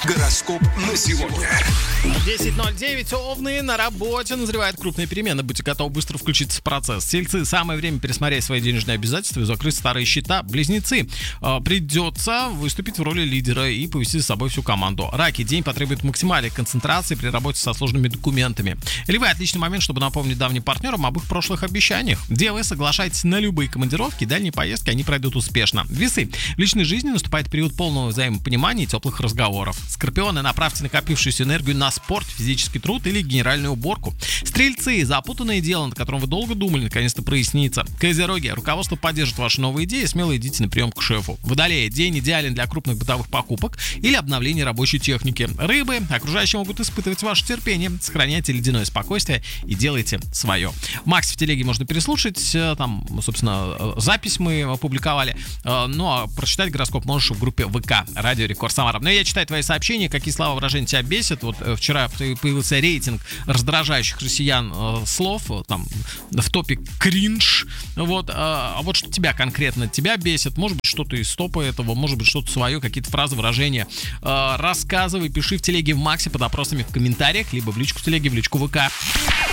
Гороскоп на сегодня. 10:09, Овны, на работе назревают крупные перемены. Будьте готовы быстро включиться в процесс. Тельцы, самое время пересмотреть свои денежные обязательства и закрыть старые счета. Близнецы, придется выступить в роли лидера и повести за собой всю команду. Раки, день потребует максимальной концентрации при работе со сложными документами. Львы, отличный момент, чтобы напомнить давним партнерам об их прошлых обещаниях. Девы, соглашайтесь на любые командировки, дальние поездки, они пройдут успешно. Весы, в личной жизни наступает период полного взаимопонимания и теплых разговоров. Скорпионы, направьте накопившуюся энергию на спорт, физический труд или генеральную уборку. Стрельцы, запутанное дело, над которым вы долго думали, наконец-то прояснится. Козероги, руководство поддержит ваши новые идеи, смело идите на прием к шефу. Водолеи, день идеален для крупных бытовых покупок или обновления рабочей техники. Рыбы, окружающие могут испытывать ваше терпение, сохраняйте ледяное спокойствие и делайте свое. Макс в телеге можно переслушать, там, собственно, запись мы опубликовали, ну а прочитать гороскоп можешь в группе ВК Радио Рекорд Самара. Но я читаю твои сообщения, какие слова выражения тебя бесят. Вот вчера появился рейтинг раздражающих россиян слов, там в топе кринж. Вот, а вот что тебя конкретно бесит, может быть что-то из топа этого, может быть что-то свое, какие-то фразы, выражения. Рассказывай, пиши в телеге в Максе под опросами в комментариях, либо в личку телеги, в личку ВК.